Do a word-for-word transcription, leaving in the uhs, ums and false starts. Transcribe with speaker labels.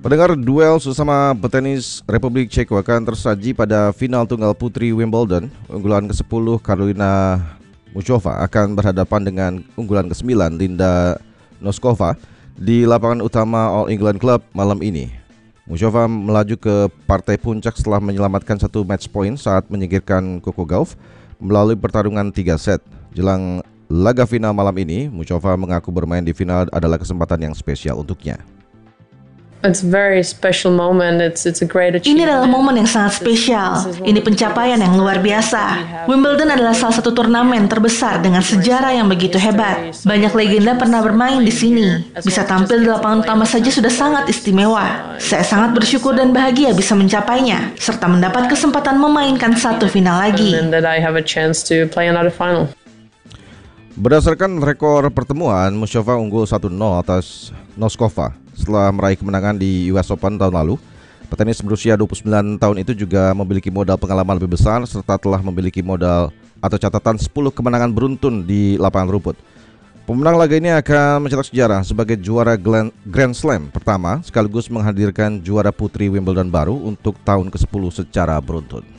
Speaker 1: Pendengar, duel sesama petenis Republik Ceko akan tersaji pada final tunggal putri Wimbledon. Unggulan kesepuluh Karolina Muchova akan berhadapan dengan unggulan kesembilan Linda Noskova di lapangan utama All England Club malam ini. Muchova melaju ke partai puncak setelah menyelamatkan satu match point saat menyingkirkan Coco Gauff melalui pertarungan tiga set. Jelang laga final malam ini, Muchova mengaku bermain di final adalah kesempatan yang spesial untuknya.
Speaker 2: It's very special moment. It's it's a great achievement.
Speaker 3: Ini adalah momen yang sangat spesial. Ini pencapaian yang luar biasa. Wimbledon adalah salah satu turnamen terbesar dengan sejarah yang begitu hebat. Banyak legenda pernah bermain di sini. Bisa tampil di lapangan utama saja sudah sangat istimewa. Saya sangat bersyukur dan bahagia bisa mencapainya, serta mendapat kesempatan memainkan satu final lagi.
Speaker 2: And that I have a chance to play another final.
Speaker 1: Berdasarkan rekor pertemuan, Muchova unggul satu nol atas Noskova setelah meraih kemenangan di U S Open tahun lalu. Petenis berusia dua puluh sembilan tahun itu juga memiliki modal pengalaman lebih besar serta telah memiliki modal atau catatan sepuluh kemenangan beruntun di lapangan rumput. Pemenang laga ini akan mencetak sejarah sebagai juara Grand Slam pertama sekaligus menghadirkan juara putri Wimbledon baru untuk tahun kesepuluh secara beruntun.